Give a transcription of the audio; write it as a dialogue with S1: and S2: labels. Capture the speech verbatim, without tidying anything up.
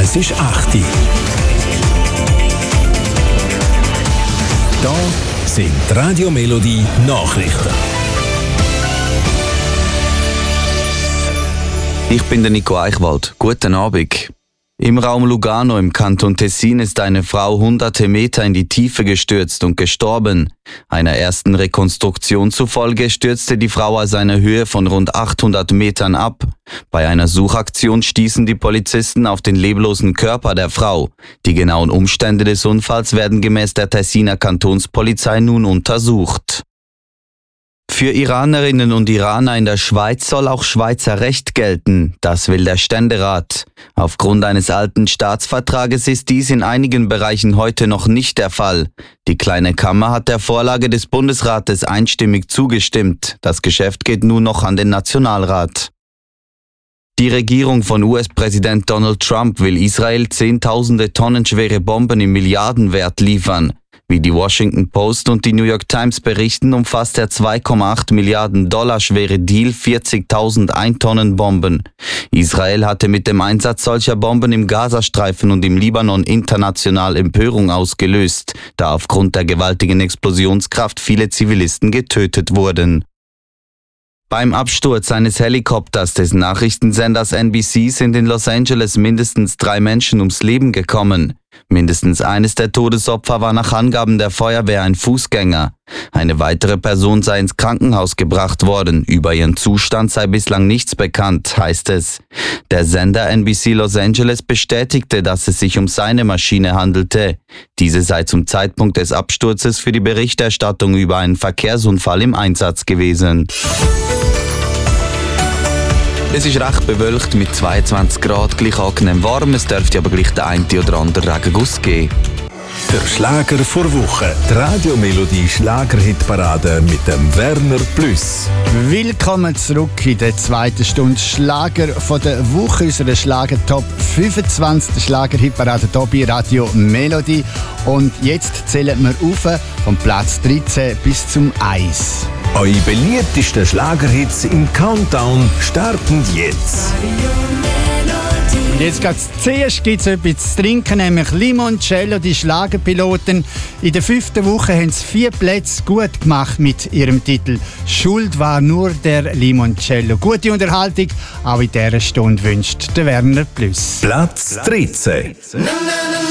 S1: Es ist acht Uhr. Da sind die Radio Melodie Nachrichten.
S2: Ich bin der Nico Eichwald. Guten Abend. Im Raum Lugano im Kanton Tessin ist eine Frau hunderte Meter in die Tiefe gestürzt und gestorben. Einer ersten Rekonstruktion zufolge stürzte die Frau aus einer Höhe von rund achthundert Metern ab. Bei einer Suchaktion stießen die Polizisten auf den leblosen Körper der Frau. Die genauen Umstände des Unfalls werden gemäß der Tessiner Kantonspolizei nun untersucht. Für Iranerinnen und Iraner in der Schweiz soll auch Schweizer Recht gelten. Das will der Ständerat. Aufgrund eines alten Staatsvertrages ist dies in einigen Bereichen heute noch nicht der Fall. Die Kleine Kammer hat der Vorlage des Bundesrates einstimmig zugestimmt. Das Geschäft geht nun noch an den Nationalrat. Die Regierung von U S-Präsident Donald Trump will Israel zehntausende Tonnen schwere Bomben im Milliardenwert liefern. Wie die Washington Post und die New York Times berichten, umfasst der zwei Komma acht Milliarden Dollar schwere Deal vierzigtausend Ein-Tonnen-Bomben. Israel hatte mit dem Einsatz solcher Bomben im Gazastreifen und im Libanon international Empörung ausgelöst, da aufgrund der gewaltigen Explosionskraft viele Zivilisten getötet wurden. Beim Absturz eines Helikopters des Nachrichtensenders N B C sind in Los Angeles mindestens drei Menschen ums Leben gekommen. Mindestens eines der Todesopfer war nach Angaben der Feuerwehr ein Fußgänger. Eine weitere Person sei ins Krankenhaus gebracht worden. Über ihren Zustand sei bislang nichts bekannt, heißt es. Der Sender N B C Los Angeles bestätigte, dass es sich um seine Maschine handelte. Diese sei zum Zeitpunkt des Absturzes für die Berichterstattung über einen Verkehrsunfall im Einsatz gewesen. Es ist recht bewölkt mit zweiundzwanzig Grad, gleich angenehm warm. Es dürfte aber gleich der eine oder andere Regenguss geben.
S1: Der Schlager vor Woche. Die Radio Melodie Schlagerhitparade mit dem Werner Plus.
S3: Willkommen zurück in der zweiten Stunde Schlager von der Woche. Unsere Schlager Top fünfundzwanzig, der Schlagerhitparade hier bei Radio Melodie. Und jetzt zählen wir auf vom Platz dreizehn bis zum eins.
S1: Eure beliebtesten Schlagerhits im Countdown starten jetzt.
S3: Und jetzt geht's zuerst gibt's etwas zu trinken, nämlich Limoncello, die Schlagerpiloten. In der fünften Woche haben sie vier Plätze gut gemacht mit ihrem Titel «Schuld war nur der Limoncello». Gute Unterhaltung, auch in dieser Stunde wünscht der Werner Plus.
S1: Platz dreizehn.